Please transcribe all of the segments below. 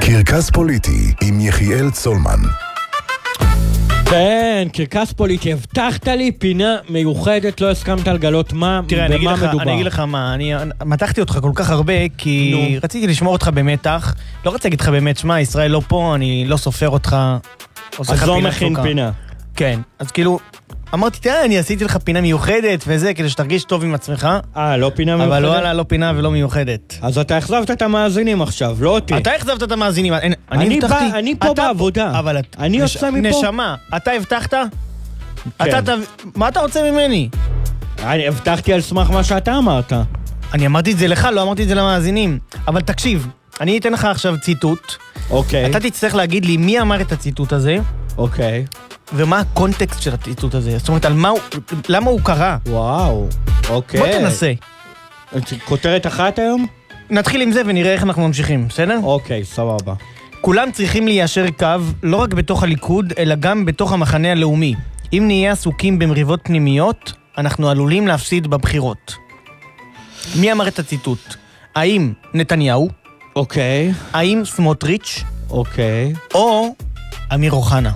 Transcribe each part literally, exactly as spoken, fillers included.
קרקס פוליטי עם יחיאל צולמן. כן, קרקס פוליטי, הבטחת לי פינה מיוחדת, לא הסכמת לגלות מה, תראה, אני אגיד במה לך, מדובר. אני אגיד לך מה, אני מתחתי אותך כל כך הרבה, כי נו. רציתי לשמור אותך במתח, לא רציתי להגיד לך באמת, שמה, ישראל לא פה, אני לא סופר אותך, עושה לך אז לא פינה מכין סוכה. פינה. כן, אז כאילו, אמרתי, תראה, אני עשיתי לך פינה מיוחדת וזה, כדי שתרגיש טוב עם עצמך, אה, לא פינה מיוחדת? אבל וואלה, לא פינה ולא מיוחדת. אז אתה החזבת את המאזינים עכשיו, לא אותי. אתה החזבת את המאזינים, אין- אני הבטחתי- בא- אני פה אתה בעבודה. אבל את- אני נש- יוצא מפה. נשמה, אתה הבטחת? כן. אתה תב- מה אתה רוצה ממני? אני הבטחתי על סמך מה שאתה אמרת. אני אמרתי את זה לך, לא אמרתי את זה למאזינים. אבל תקשיב, אני אתן לך עכשיו ציטוט. אוקיי, אתה תצטרך להגיד לי מי אמר את הציטוט הזה, אוקיי. ומה הקונטקסט של הציטוט הזה. זאת אומרת, על מה הוא, למה הוא קרה. וואו, אוקיי. בוא תנסה. כותרת אחת היום? נתחיל עם זה ונראה איך אנחנו ממשיכים, בסדר? אוקיי, סבבה. כולם צריכים ליישר קו, לא רק בתוך הליכוד, אלא גם בתוך המחנה הלאומי. אם נהיה עסוקים במריבות פנימיות, אנחנו עלולים להפסיד בבחירות. מי אמר את הציטוט? האם נתניהו? אוקיי, האם סמוטריץ'? אוקיי. או אמיר אוחנה?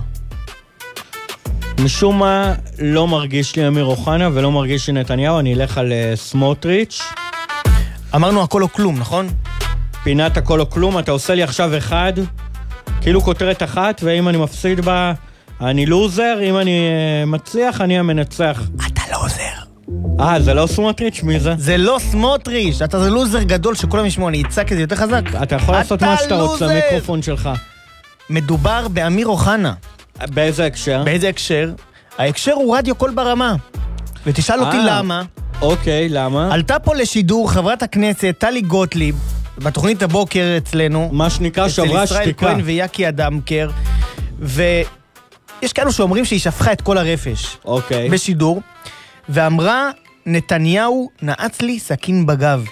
משום מה לא מרגיש לי אמיר אוחנה ולא מרגיש לי נתניהו, אני אלך על uh, סמוטריץ'. אמרנו הכל או כלום, נכון? פינת הכל או כלום, אתה עושה לי עכשיו אחד, כאילו כותרת אחת, ואם אני מפסיד בה, אני לוזר, אם אני uh, מצליח, אני המנצח. אתה לא עוזר. אה, זה לא סמוטריץ'? מי זה? זה לא סמוטריץ', אתה זה לוזר גדול שכולם ישמעו, אני אצעק את זה יותר חזק. אתה יכול לעשות אתה מה שאתה רוצה, לוזר. המיקרופון שלך. מדובר באמיר אוחנה. באיזה הקשר? באיזה הקשר? ההקשר הוא רדיו קול ברמה. ותשאל אותי אה. למה. אוקיי, למה? עלה פה לשידור חברת הכנסת טלי גוטליב, בתוכנית הבוקר אצלנו. מה שנקרא שברה אצל ישראל שתיקה. כהן ויקי אדמקר. ויש כאלו שאומרים שהיא שפכה את כל הרפש. אוקיי. בשידור. ואמרה, נתניהו נעץ לי סכין בגב.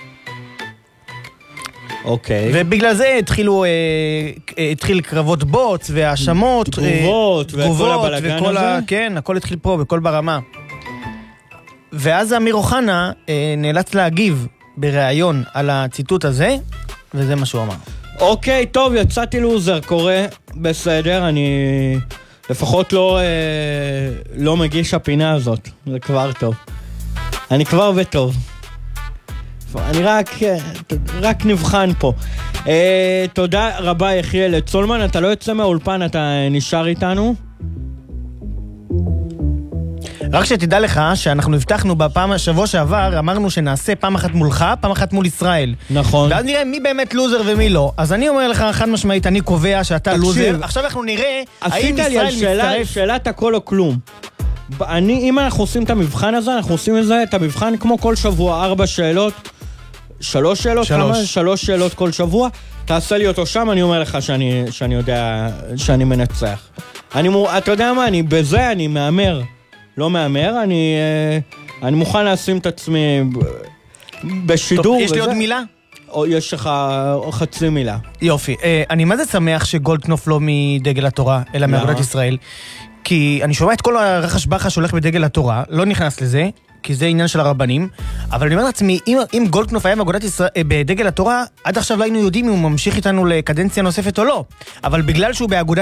אוקיי. ובגלל זה התחילו, אה, אה, התחיל קרבות בוץ והאשמות. תגובות, אה, וכל תגובות, הבלגן וכל הזה? ה... כן, הכל התחיל פה, בכל ברמה. ואז אמיר אוחנה אה, נאלץ להגיב בריאיון על הציטוט הזה, וזה מה שהוא אמר. אוקיי, טוב, יצאתי לוזר, קורה, בסדר, אני לפחות לא, אה, לא מגיש הפינה הזאת, זה כבר טוב. אני כבר וטוב. אני רק, אה, רק נבחן פה. אה, תודה רבה יחיאל צולמן, אתה לא יוצא מהאולפן, אתה נשאר איתנו? רק שתדע לך שאנחנו הבטחנו בפעם השבוע שעבר, אמרנו שנעשה פעם אחת מולך, פעם אחת מול ישראל. נכון. ואז נראה מי באמת לוזר ומי לא. אז אני אומר לך חד משמעית, אני קובע שאתה תקשיב, לוזר. עכשיו אנחנו נראה האם עשית לי על ישראל שאלה, מצטרף. שאלת הכל או כלום. אני, אם אנחנו עושים את המבחן הזה, אנחנו עושים את זה, את המבחן כמו כל שבוע, ארבע שאלות, שלוש שאלות, שלוש. כמה? שלוש שאלות כל שבוע, תעשה לי אותו שם, אני אומר לך שאני, שאני יודע, שאני מנצח. אני, מו- אתה יודע מה, אני בזה, אני מאמר. לא מאמר, אני, אה, אני מוכן לשים את עצמי ב- בשידור. טוב, יש לי וזה. עוד מילה? או יש לך חצי מילה. יופי. אה, אני מה זה שמח שגולדקנופ לא מדגל התורה, אלא למה? מאגודת ישראל. כי אני שומע את כל הרחש בחש שהולך בדגל התורה, לא נכנס לזה, כי זה עניין של הרבנים, אבל אני אומר לעצמי, אם, אם גולדקנופ היה מאגודת ישראל, אה, בדגל התורה, עד עכשיו לא היינו יודעים אם הוא ממשיך איתנו לקדנציה נוספת או לא. אבל בגלל שהוא באגודת